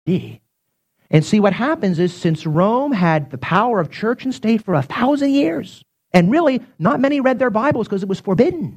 And see, what happens is, since Rome had the power of church and state for 1,000 years, and really not many read their Bibles because it was forbidden,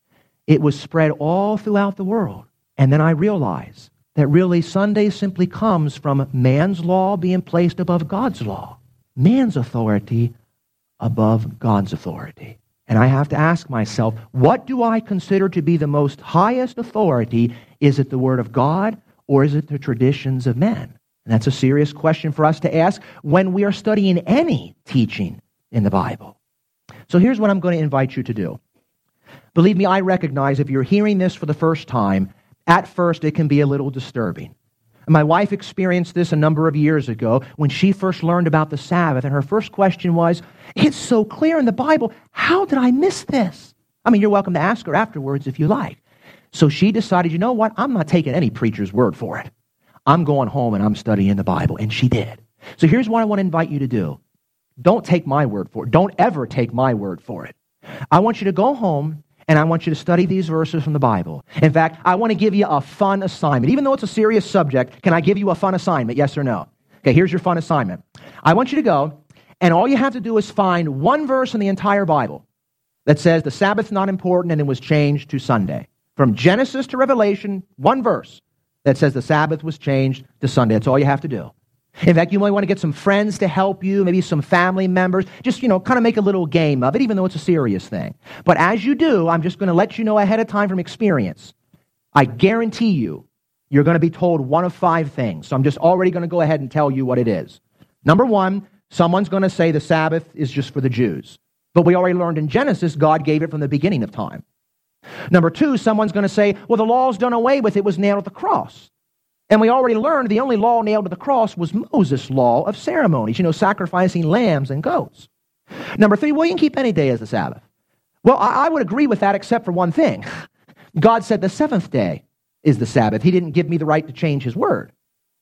it was spread all throughout the world. And then I realized that really Sunday simply comes from man's law being placed above God's law. Man's authority above God's authority. And I have to ask myself, what do I consider to be the most highest authority? Is it the Word of God, or is it the traditions of men? And that's a serious question for us to ask when we are studying any teaching in the Bible. So here's what I'm going to invite you to do. Believe me, I recognize if you're hearing this for the first time, at first it can be a little disturbing. My wife experienced this a number of years ago when she first learned about the Sabbath, and her first question was, it's so clear in the Bible, how did I miss this? I mean, you're welcome to ask her afterwards if you like. So she decided, you know what, I'm not taking any preacher's word for it. I'm going home and I'm studying the Bible, and she did. So here's what I want to invite you to do. Don't take my word for it. Don't ever take my word for it. I want you to go home and I want you to study these verses from the Bible. In fact, I want to give you a fun assignment. Even though it's a serious subject, can I give you a fun assignment, yes or no? Okay, here's your fun assignment. I want you to go, and all you have to do is find one verse in the entire Bible that says the Sabbath's not important and it was changed to Sunday. From Genesis to Revelation, one verse that says the Sabbath was changed to Sunday. That's all you have to do. In fact, you might want to get some friends to help you, maybe some family members. Just, kind of make a little game of it, even though it's a serious thing. But as you do, I'm just going to let you know ahead of time from experience. I guarantee you're going to be told one of 5 things. So I'm just already going to go ahead and tell you what it is. Number 1, someone's going to say the Sabbath is just for the Jews. But we already learned in Genesis, God gave it from the beginning of time. Number 2, someone's going to say, well, the law's done away with. It was nailed at the cross. And we already learned the only law nailed to the cross was Moses' law of ceremonies, sacrificing lambs and goats. Number 3, well, you can keep any day as the Sabbath. Well, I would agree with that except for one thing. God said the 7th day is the Sabbath. He didn't give me the right to change his word.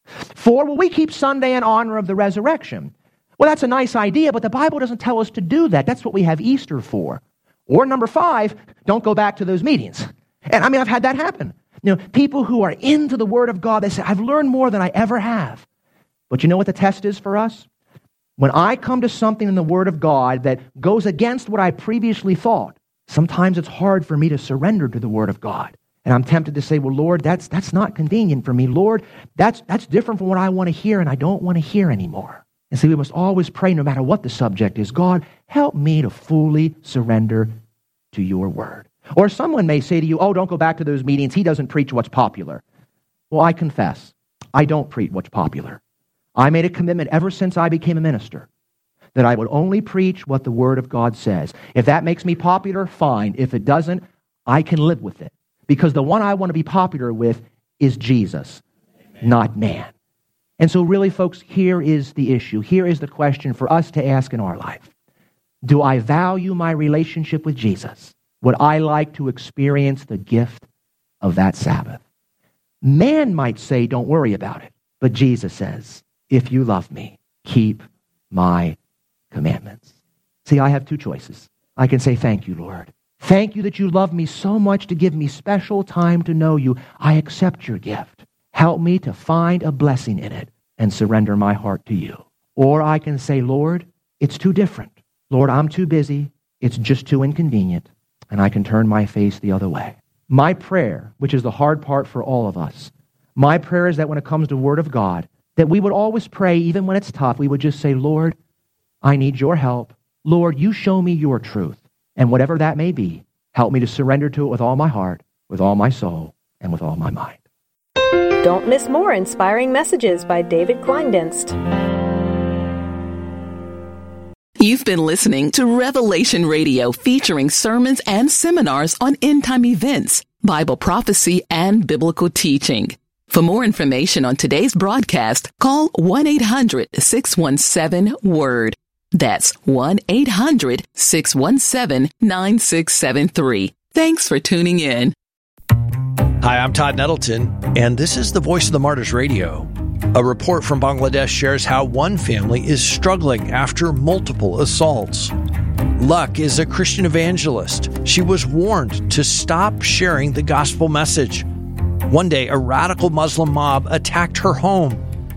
4, well, we keep Sunday in honor of the resurrection. Well, that's a nice idea, but the Bible doesn't tell us to do that. That's what we have Easter for. Or number 5, don't go back to those meetings. And I've had that happen. People who are into the Word of God, they say, I've learned more than I ever have. But you know what the test is for us? When I come to something in the Word of God that goes against what I previously thought, sometimes it's hard for me to surrender to the Word of God. And I'm tempted to say, well, Lord, that's not convenient for me. Lord, that's different from what I want to hear, and I don't want to hear anymore. And see, we must always pray, no matter what the subject is, God, help me to fully surrender to your Word. Or someone may say to you, oh, don't go back to those meetings. He doesn't preach what's popular. Well, I confess, I don't preach what's popular. I made a commitment ever since I became a minister that I would only preach what the Word of God says. If that makes me popular, fine. If it doesn't, I can live with it. Because the one I want to be popular with is Jesus, not man. And so really, folks, here is the issue. Here is the question for us to ask in our life. Do I value my relationship with Jesus? Would I like to experience the gift of that Sabbath? Man might say, don't worry about it. But Jesus says, if you love me, keep my commandments. See, I have 2 choices. I can say, thank you, Lord. Thank you that you love me so much to give me special time to know you. I accept your gift. Help me to find a blessing in it and surrender my heart to you. Or I can say, Lord, it's too different. Lord, I'm too busy. It's just too inconvenient. And I can turn my face the other way. My prayer, which is the hard part for all of us, my prayer is that when it comes to the Word of God, that we would always pray, even when it's tough, we would just say, Lord, I need your help. Lord, you show me your truth. And whatever that may be, help me to surrender to it with all my heart, with all my soul, and with all my mind. Don't miss more inspiring messages by David Kleindienst. You've been listening to Revelation Radio, featuring sermons and seminars on end-time events, Bible prophecy, and biblical teaching. For more information on today's broadcast, call 1-800-617-WORD. That's 1-800-617-9673. Thanks for tuning in. Hi, I'm Todd Nettleton, and this is the Voice of the Martyrs Radio. A report from Bangladesh shares how one family is struggling after multiple assaults. Luck is a Christian evangelist. She was warned to stop sharing the gospel message. One day, a radical Muslim mob attacked her home.